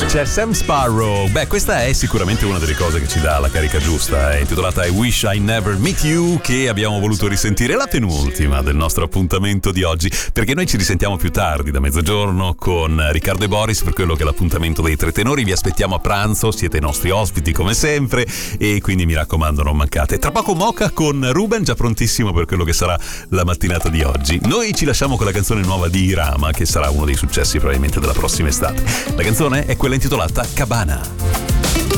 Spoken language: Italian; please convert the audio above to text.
C'è Sam Sparrow. Beh, questa è sicuramente una delle cose che ci dà la carica giusta. È intitolata I Wish I Never Meet You, che abbiamo voluto risentire, la penultima del nostro appuntamento di oggi, perché noi ci risentiamo più tardi, da mezzogiorno, con Riccardo e Boris per quello che è l'appuntamento dei Tre Tenori. Vi aspettiamo a pranzo, siete i nostri ospiti come sempre, e quindi mi raccomando non mancate. Tra poco Mocha con Ruben, già prontissimo per quello che sarà la mattinata di oggi. Noi ci lasciamo con la canzone nuova di Irama, che sarà uno dei successi probabilmente della prossima estate. La canzone è quella intitolata Cabana.